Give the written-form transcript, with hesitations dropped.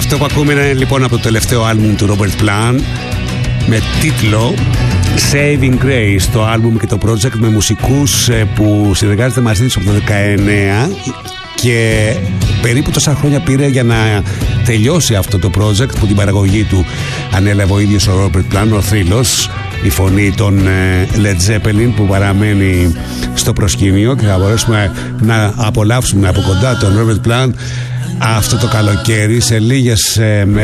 Αυτό που ακούμε είναι λοιπόν από το τελευταίο άλμπουμ του Robert Plant με τίτλο Saving Grace, το άλμπουμ και το project με μουσικούς που συνεργάζεται μαζί τους από το 19 και περίπου τόσα χρόνια πήρε για να τελειώσει αυτό το project που την παραγωγή του ανέλαβε ο ίδιος ο Robert Plant, ο θρύλος, η φωνή των Led Zeppelin που παραμένει στο προσκήνιο και θα μπορέσουμε να απολαύσουμε από κοντά τον Robert Plant αυτό το καλοκαίρι σε λίγες